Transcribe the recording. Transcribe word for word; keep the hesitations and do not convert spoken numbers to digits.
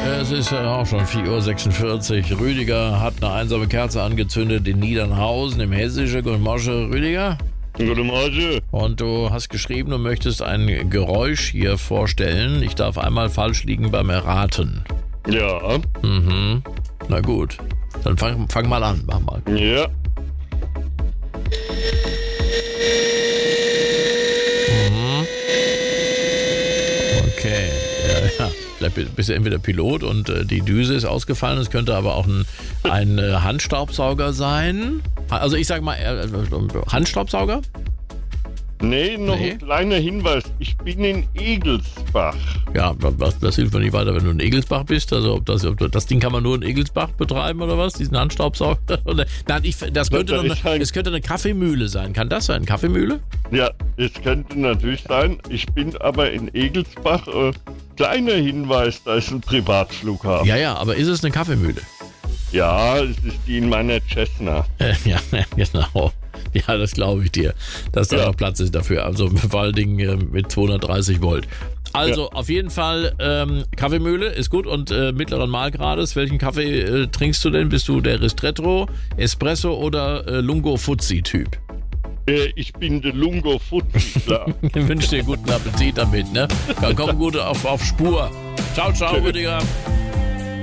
Es ist äh, auch schon vier Uhr sechsundvierzig. Rüdiger hat eine einsame Kerze angezündet in Niedernhausen im Hessischen. Guten Morgen, Rüdiger. Guten Morgen. Und du hast geschrieben, du möchtest ein Geräusch hier vorstellen. Ich darf einmal falsch liegen beim Erraten. Ja. Mhm. Na gut. Dann fang, fang mal an. Mach mal. Ja. Mhm. Okay. Ja, ja. Vielleicht bist du entweder Pilot und äh, die Düse ist ausgefallen. Es könnte aber auch ein, ein äh, Handstaubsauger sein. Also ich sag mal, äh, Handstaubsauger? Nee, noch Nee. ein kleiner Hinweis. Ich bin in Egelsbach. Ja, das, das hilft mir nicht weiter, wenn du in Egelsbach bist. Also ob das, ob das Ding kann man nur in Egelsbach betreiben oder was? Diesen Handstaubsauger? Oder, nein, ich, das könnte Da doch ist eine, ein- es könnte eine Kaffeemühle sein. Kann das sein? Kaffeemühle? Ja, es könnte natürlich sein. Ich bin aber in Egelsbach. Äh, kleiner Hinweis, da ist ein Privatflughafen. Ja, ja, aber ist es eine Kaffeemühle? Ja, es ist die in meiner Cessna. Äh, ja, genau. Ja, das glaube ich dir, dass da Ja. noch Platz ist dafür. Also vor allen Dingen äh, mit zweihundertdreißig Volt. Also auf jeden Fall ähm, Kaffeemühle ist gut und äh, mittleren Mahlgrades. Welchen Kaffee äh, trinkst du denn? Bist du der Ristretto, Espresso oder äh, Lungo Fuzzi Typ? Äh, ich bin der Lungo Fuzzi, klar. Ich wünsche dir guten Appetit damit, ne? Komm gut auf, auf Spur. Ciao, ciao, Tschüss. Rüdiger.